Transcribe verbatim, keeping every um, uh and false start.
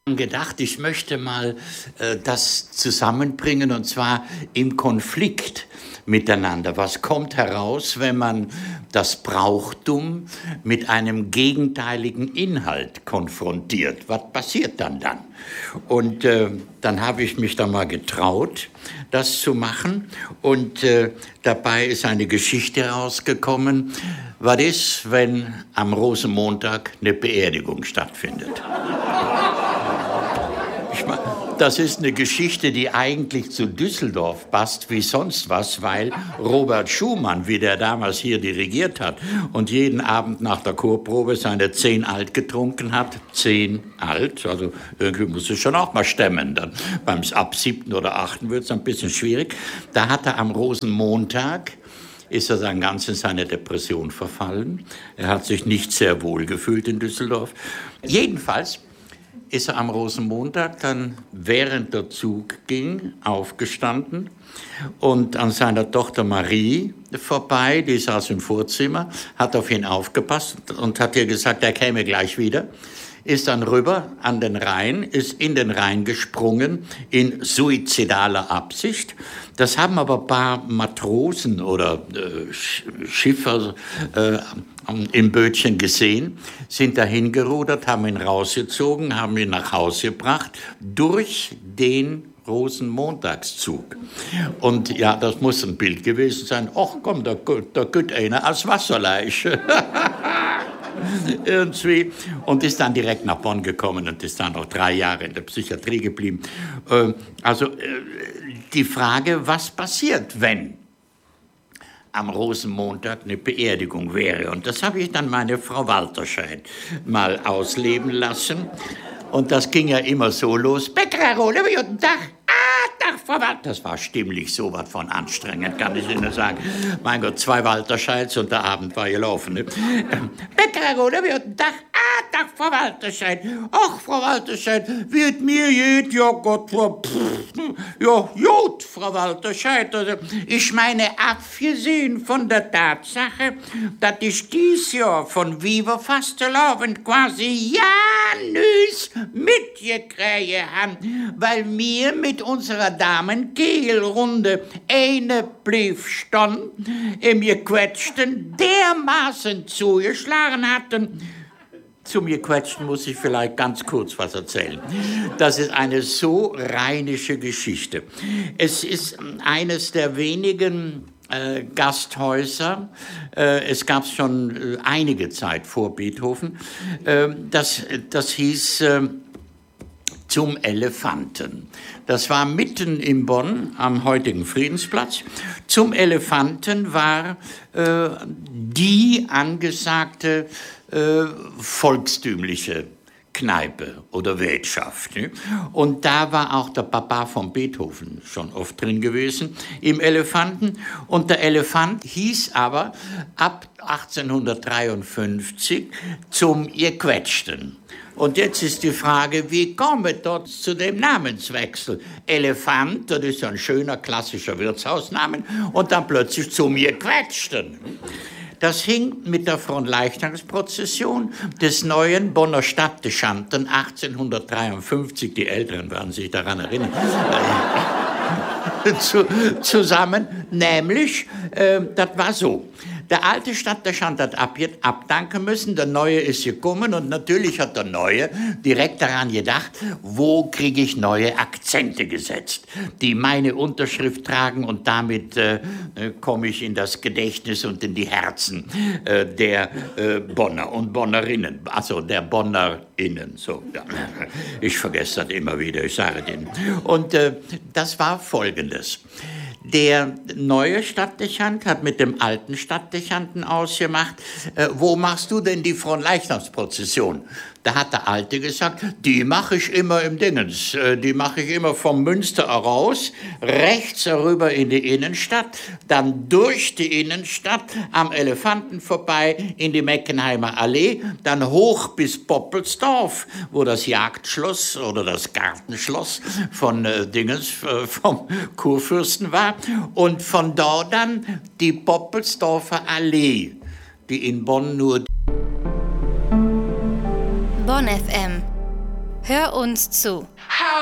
gedacht, ich möchte mal äh, das zusammenbringen, und zwar im Konflikt miteinander. Was kommt heraus, wenn man das Brauchtum mit einem gegenteiligen Inhalt konfrontiert? Was passiert dann dann? Und äh, dann habe ich mich da mal getraut, das zu machen. Und äh, dabei ist eine Geschichte rausgekommen. Was ist, wenn am Rosenmontag eine Beerdigung stattfindet? Das ist eine Geschichte, die eigentlich zu Düsseldorf passt wie sonst was, weil Robert Schumann, wie der damals hier dirigiert hat und jeden Abend nach der Chorprobe seine zehn alt getrunken hat, zehn alt, also irgendwie muss es schon auch mal stemmen, dann beim ab siebten oder achten wird es ein bisschen schwierig. Da hat er am Rosenmontag ist er dann ganz in seine Depression verfallen. Er hat sich nicht sehr wohl gefühlt in Düsseldorf. Jedenfalls ist er am Rosenmontag dann, während der Zug ging, aufgestanden und an seiner Tochter Marie vorbei, die saß im Vorzimmer, hat auf ihn aufgepasst und hat ihr gesagt, er käme gleich wieder, ist dann rüber an den Rhein, ist in den Rhein gesprungen in suizidaler Absicht. Das haben aber ein paar Matrosen oder äh, Schiffer äh, im Bötchen gesehen, sind dahin gerudert, haben ihn rausgezogen, haben ihn nach Hause gebracht, durch den Rosenmontagszug. Und ja, das muss ein Bild gewesen sein. Ach komm, da, da geht einer als Wasserleich. Irgendwie. Und ist dann direkt nach Bonn gekommen und ist dann noch drei Jahre in der Psychiatrie geblieben. Also die Frage, was passiert, wenn am Rosenmontag eine Beerdigung wäre? Und das habe ich dann meine Frau Walterscheid mal ausleben lassen. Und das ging ja immer so los. Bäckererole, guten Tag. Ah, Tag, Frau Walter. Das war stimmlich so was von anstrengend, kann ich Ihnen sagen. Mein Gott, zwei Walterscheids und der Abend war gelaufen. Ne? Bäckererole, guten Tag. Ah, Tag, Frau Walterscheid. Ach, Frau Walterscheid, wird mir geht, ja Gott, Frau, pff, ja, gut, Frau Walterscheid. Also, ich meine, abgesehen von der Tatsache, dass ich dies Jahr von Viva Fastelavond quasi ja nüs mitgekriegt haben, weil wir mit unserer Damen-Kegelrunde eine blieb stand, im Gequetschten dermaßen zugeschlagen hatten. Zum Gequetschten muss ich vielleicht ganz kurz was erzählen. Das ist eine so rheinische Geschichte. Es ist eines der wenigen äh, Gasthäuser, äh, es gab es schon äh, einige Zeit vor Beethoven, äh, das, das hieß äh, Zum Elefanten. Das war mitten in Bonn am heutigen Friedensplatz. Zum Elefanten war äh, die angesagte äh, volkstümliche Kneipe oder Wirtschaft. Ne? Und da war auch der Papa von Beethoven schon oft drin gewesen, im Elefanten. Und der Elefant hieß aber ab achtzehnhundertdreiundfünfzig zum Gequetschten. Und jetzt ist die Frage, wie kommt es dort zu dem Namenswechsel? Elefant, das ist ja ein schöner klassischer Wirtshausname, und dann plötzlich zum Gequetschten. Das hing mit der Fronleichnamsprozession des neuen Bonner Stadtdeschanten achtzehnhundertdreiundfünfzig, die Älteren werden sich daran erinnern, zu, zusammen, nämlich, äh, das war so. Der alte Stadtdeschant hat ab, abdanken müssen, der neue ist gekommen und natürlich hat der neue direkt daran gedacht, wo kriege ich neue Akzente gesetzt, die meine Unterschrift tragen, und damit äh, komme ich in das Gedächtnis und in die Herzen äh, der äh, Bonner und Bonnerinnen, also der Bonnerinnen. So, ja. Ich vergesse das immer wieder, ich sage es Ihnen. Und äh, das war Folgendes. Der neue Stadtdechant hat mit dem alten Stadtdechanten ausgemacht, äh, wo machst du denn die Fronleichnamsprozession? Da hat der Alte gesagt, die mache ich immer im Dingens, äh, die mache ich immer vom Münster raus, rechts rüber in die Innenstadt, dann durch die Innenstadt, am Elefanten vorbei, in die Meckenheimer Allee, dann hoch bis Poppelsdorf, wo das Jagdschloss oder das Gartenschloss von äh, Dingens, äh, vom Kurfürsten war, und von dort dann die Poppelsdorfer Allee, die in Bonn nur... Bonn F M. Hör uns zu.